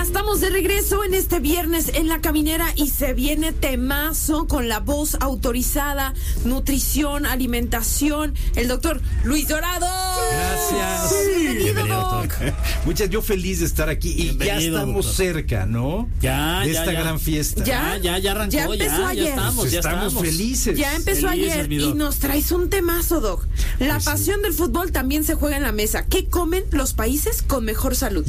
estamos de regreso en este viernes en La Caminera y se viene temazo con la voz autorizada, nutrición, alimentación, el doctor Luis Dorado. Gracias. Bienvenido, Doc. Yo feliz de estar aquí y Bienvenido, ya estamos doctor. cerca, ¿no? Ya, de ya, esta ya. gran fiesta. Ya. Ya arrancó, Ya empezó ayer. Estamos felices. Ya empezó Felices, ayer mi y Doc. nos traes un temazo, Doc. La Pues sí. pasión del fútbol también se juega en la mesa. ¿Qué comen los países con mejor salud?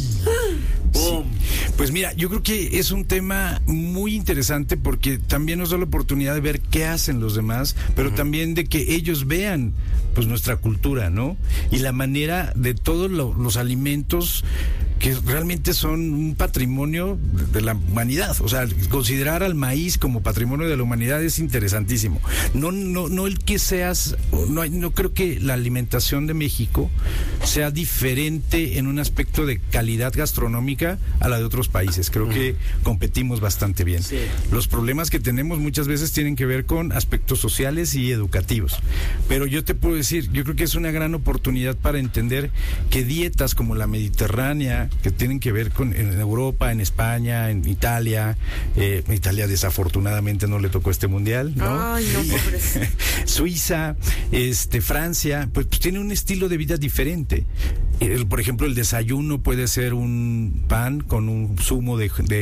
¡Bum! Pues mira, yo creo que es un tema muy interesante porque también nos da la oportunidad de ver qué hacen los demás, pero también de que ellos vean pues nuestra cultura, ¿no? Y la manera de todos los alimentos que realmente son un patrimonio de la humanidad. O sea, considerar al maíz como patrimonio de la humanidad es interesantísimo. No el que seas, no creo que la alimentación de México sea diferente en un aspecto de calidad gastronómica a la de otros países. Creo que competimos bastante bien. Sí. Los problemas que tenemos muchas veces tienen que ver con aspectos sociales y educativos. Pero yo te puedo decir, yo creo que es una gran oportunidad para entender que dietas como la mediterránea, que tienen que ver con en Europa, en España, en Italia. Italia desafortunadamente no le tocó este mundial, ¿no? Ay, no, pobres. Suiza, Francia, pues tiene un estilo de vida diferente. Por ejemplo, el desayuno puede ser un pan con un zumo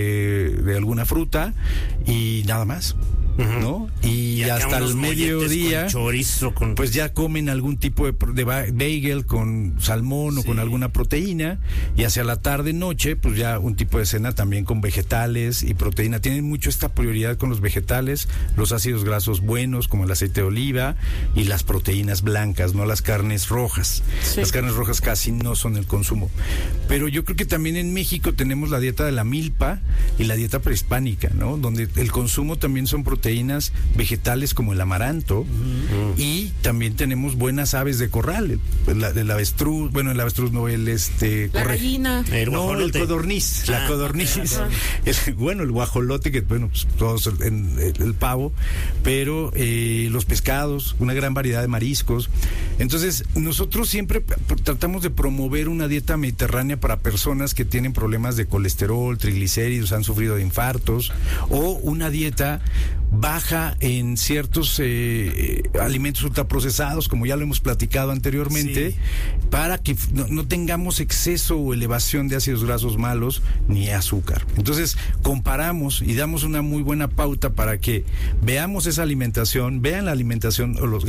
de alguna fruta y nada más, ¿no? Y acá hasta unos el molletes mediodía, con chorizo, con... pues ya comen algún tipo de bagel con salmón o con alguna proteína, y hacia la tarde noche pues ya un tipo de cena también con vegetales y proteína. Tienen mucho esta prioridad con los vegetales, los ácidos grasos buenos como el aceite de oliva y las proteínas blancas, no las carnes rojas. Sí. Las carnes rojas casi no son el consumo. Pero yo creo que también en México tenemos la dieta de la milpa y la dieta prehispánica, ¿no? Donde el consumo también son proteínas vegetales como el amaranto, y también tenemos buenas aves de corral, el avestruz, bueno, el avestruz no, el La gallina. El no, el guajolote. codorniz, la codorniz, el guajolote, que bueno, pues todos el pavo, pero los pescados, una gran variedad de mariscos. Entonces, nosotros siempre tratamos de promover una dieta mediterránea para personas que tienen problemas de colesterol, triglicéridos, han sufrido de infartos, o una dieta baja en ciertos alimentos ultraprocesados, como ya lo hemos platicado anteriormente, para que no tengamos exceso o elevación de ácidos grasos malos ni azúcar. Entonces comparamos y damos una muy buena pauta para que veamos esa alimentación, vean la alimentación o los